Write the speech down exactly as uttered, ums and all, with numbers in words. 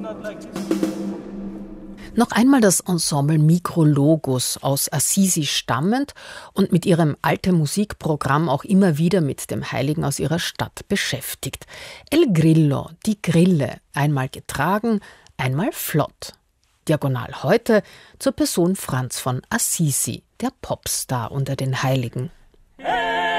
Noch einmal das Ensemble Micrologos aus Assisi stammend und mit ihrem Alte-Musik-Programm auch immer wieder mit dem Heiligen aus ihrer Stadt beschäftigt. El Grillo, die Grille, einmal getragen, einmal flott. Diagonal heute zur Person Franz von Assisi, der Popstar unter den Heiligen. Hey!